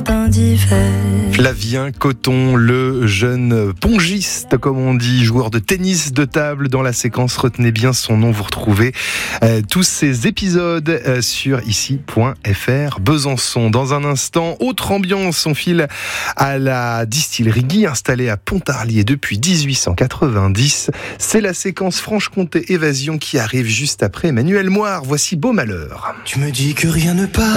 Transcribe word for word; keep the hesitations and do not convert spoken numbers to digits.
jardin d'hiver. Flavien Coton, le jeune pongiste, comme on dit, joueur de tennis de table dans la séquence. Retenez bien son nom, vous retrouvez euh, tous ces épisodes euh, sur ici point f r. Besançon. Dans un instant, autre ambiance, on file à la distillerie Guy, installée à Pontarlier depuis dix-huit cent quatre-vingt-dix. C'est la séquence Franche-Comté Évasion qui arrive juste après Emmanuel Moire. Voici Beau Malheur. Tu me dis que rien ne part.